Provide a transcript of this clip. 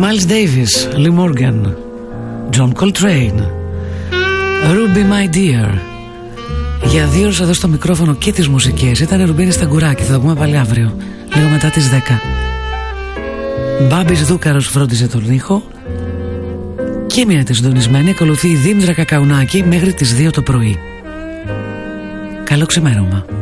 Miles Davis, Lee Morgan, John Coltrane, Ruby My Dear. Για 2 ώρες εδώ στο μικρόφωνο και τις μουσικές ήταν Ρουμπίνη Σταγκουράκη. Θα το πούμε πάλι αύριο, λίγο μετά τις 10. Μπάμπης Δούκαρος φρόντιζε τον ήχο και μείνετε συντονισμένοι. Ακολουθεί η Δήμητρα Κακαουνάκη μέχρι τις 2 το πρωί. Καλό ξημέρωμα.